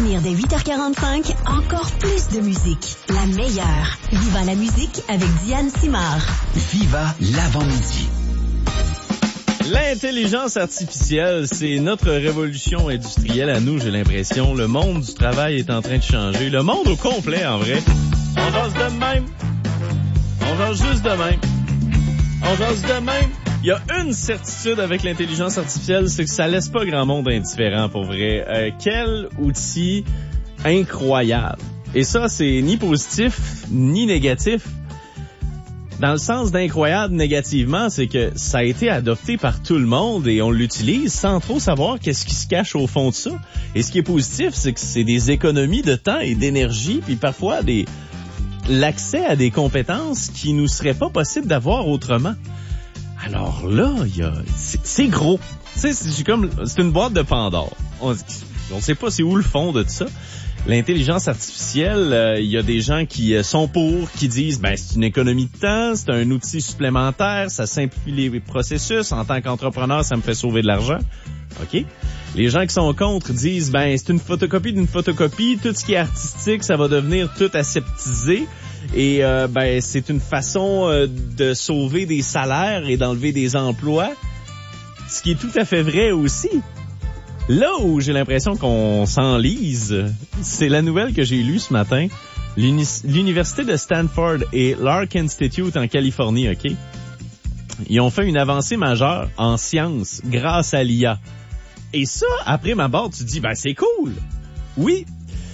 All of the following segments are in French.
venir dès 8h45, encore plus de musique. La meilleure. Viva la musique avec Diane Simard. Viva l'avant-midi. L'intelligence artificielle, c'est notre révolution industrielle à nous, j'ai l'impression. Le monde du travail est en train de changer. Le monde au complet, en vrai. On jase de même. On jase juste de même. On jase de même. Il y a une certitude avec l'intelligence artificielle, c'est que ça laisse pas grand monde indifférent, pour vrai. Quel outil incroyable. Et ça, c'est ni positif, ni négatif. Dans le sens d'incroyable négativement, c'est que ça a été adopté par tout le monde et on l'utilise sans trop savoir qu'est-ce qui se cache au fond de ça. Et ce qui est positif, c'est que c'est des économies de temps et d'énergie, puis parfois l'accès à des compétences qui nous seraient pas possible d'avoir autrement. Alors là, c'est gros. Tu sais, c'est une boîte de Pandore. On sait pas c'est où le fond de tout ça. L'intelligence artificielle, il y a des gens qui sont pour, qui disent c'est une économie de temps, c'est un outil supplémentaire, ça simplifie les processus, en tant qu'entrepreneur, ça me fait sauver de l'argent. OK. Les gens qui sont contre disent c'est une photocopie d'une photocopie, tout ce qui est artistique, ça va devenir tout aseptisé et c'est une façon de sauver des salaires et d'enlever des emplois. Ce qui est tout à fait vrai aussi. Là où j'ai l'impression qu'on s'enlise, c'est la nouvelle que j'ai lue ce matin. L'Université de Stanford et l'Arc Institute en Californie, OK? Ils ont fait une avancée majeure en sciences grâce à l'IA. Et ça, après ma barre, tu te dis, c'est cool. Oui.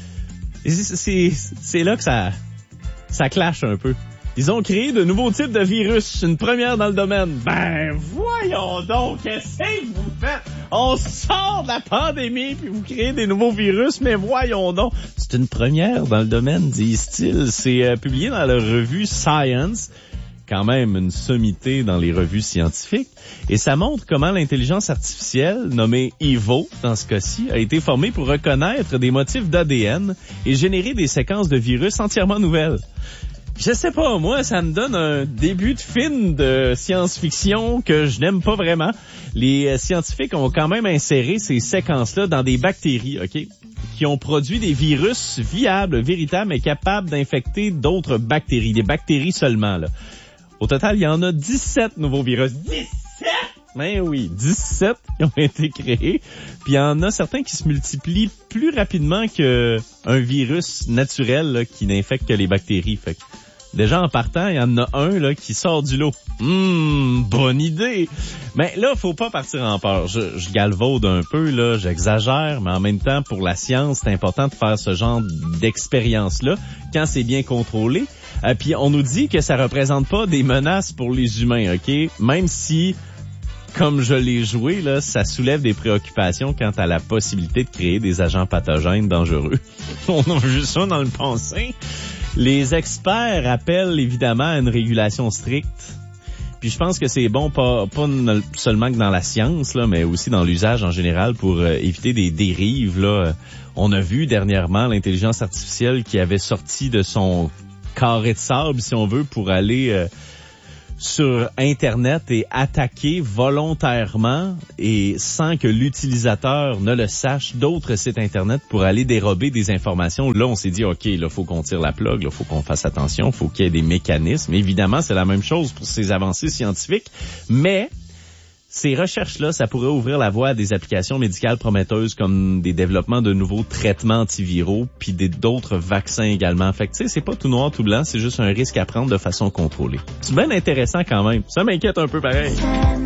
C'est là que ça clash un peu. Ils ont créé de nouveaux types de virus, une première dans le domaine. Voyons donc, qu'est-ce que vous faites? On sort de la pandémie puis vous créez des nouveaux virus, mais voyons donc. C'est une première dans le domaine, disent-ils. C'est publié dans la revue Science, quand même une sommité dans les revues scientifiques, et ça montre comment l'intelligence artificielle, nommée Evo dans ce cas-ci, a été formée pour reconnaître des motifs d'ADN et générer des séquences de virus entièrement nouvelles. Je sais pas, moi, ça me donne un début de film de science-fiction que je n'aime pas vraiment. Les scientifiques ont quand même inséré ces séquences-là dans des bactéries, OK, qui ont produit des virus viables, véritables et capables d'infecter d'autres bactéries, des bactéries seulement, là. Au total, il y en a 17 nouveaux virus. 17! Ben oui, 17 qui ont été créés. Puis il y en a certains qui se multiplient plus rapidement qu'un virus naturel là, qui n'infecte que les bactéries. Fait que déjà en partant, il y en a un là qui sort du lot. Bonne idée. Mais là, faut pas partir en peur. Je galvaude un peu là, j'exagère, mais en même temps, pour la science, c'est important de faire ce genre d'expérience-là quand c'est bien contrôlé. Puis on nous dit que ça représente pas des menaces pour les humains, OK? Même si, comme je l'ai joué, là, ça soulève des préoccupations quant à la possibilité de créer des agents pathogènes dangereux. On a vu ça dans le passé. Les experts appellent évidemment à une régulation stricte. Puis je pense que c'est bon, pas seulement que dans la science, là, mais aussi dans l'usage en général pour éviter des dérives. Là. On a vu dernièrement l'intelligence artificielle qui avait sorti de son carré de sable, si on veut, pour aller sur Internet et attaquer volontairement et sans que l'utilisateur ne le sache d'autres sites Internet pour aller dérober des informations. Là, on s'est dit, OK, là, faut qu'on tire la plug, là, faut qu'on fasse attention, faut qu'il y ait des mécanismes. Évidemment, c'est la même chose pour ces avancées scientifiques, mais ces recherches-là, ça pourrait ouvrir la voie à des applications médicales prometteuses comme des développements de nouveaux traitements antiviraux puis d'autres vaccins également. Fait que tu sais, c'est pas tout noir, tout blanc, c'est juste un risque à prendre de façon contrôlée. C'est bien intéressant quand même. Ça m'inquiète un peu pareil.